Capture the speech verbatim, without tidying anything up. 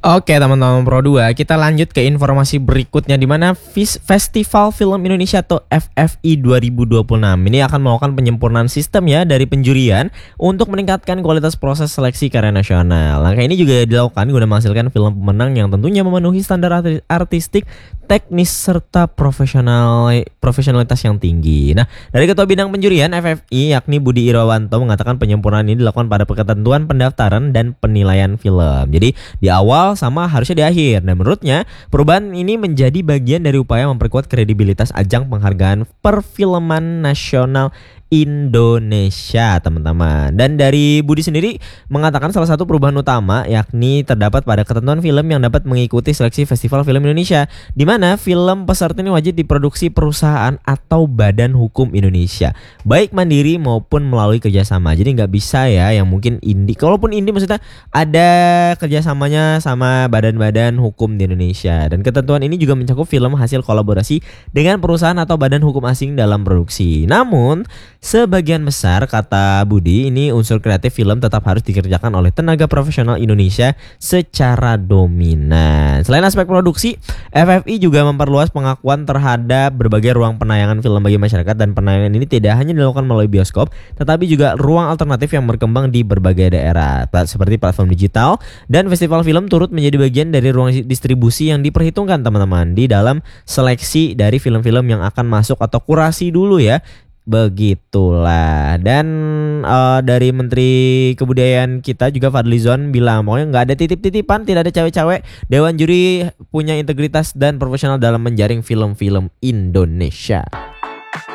Oke teman-teman Pro dua, kita lanjut ke informasi berikutnya di mana Fis- Festival Film Indonesia atau F F I dua ribu dua puluh enam ini akan melakukan penyempurnaan sistem ya dari penjurian untuk meningkatkan kualitas proses seleksi karya nasional. Langkah ini juga dilakukan guna menghasilkan film pemenang yang tentunya memenuhi standar arti- artistik, teknis serta profesional profesionalitas yang tinggi. Nah, dari Ketua Bidang Penjurian F F I yakni Budi Irawanto mengatakan penyempurnaan ini dilakukan pada ketentuan pendaftaran dan penilaian film. Jadi di awal sama harusnya di akhir. Dan menurutnya perubahan ini menjadi bagian dari upaya memperkuat kredibilitas ajang penghargaan perfilman nasional Indonesia, teman-teman. Dan dari Budi sendiri mengatakan salah satu perubahan utama yakni terdapat pada ketentuan film yang dapat mengikuti seleksi Festival Film Indonesia, di mana film peserta ini wajib diproduksi perusahaan atau badan hukum Indonesia, baik mandiri maupun melalui kerjasama. Jadi nggak bisa ya yang mungkin indie. Kalaupun indie maksudnya ada kerjasamanya sama badan-badan hukum di Indonesia. Dan ketentuan ini juga mencakup film hasil kolaborasi dengan perusahaan atau badan hukum asing dalam produksi. Namun sebagian besar, kata Budi, ini unsur kreatif film tetap harus dikerjakan oleh tenaga profesional Indonesia secara dominan. Selain aspek produksi, F F I juga memperluas pengakuan terhadap berbagai ruang penayangan film bagi masyarakat, dan penayangan ini tidak hanya dilakukan melalui bioskop, tetapi juga ruang alternatif yang berkembang di berbagai daerah seperti platform digital, dan festival film turut menjadi bagian dari ruang distribusi yang diperhitungkan teman-teman di dalam seleksi dari film-film yang akan masuk atau kurasi dulu ya. Begitulah. Dan uh, dari Menteri Kebudayaan kita juga Fadlizon bilang pokoknya nggak ada titip-titipan, tidak ada cawe-cawe. Dewan juri punya integritas dan profesional dalam menjaring film-film Indonesia.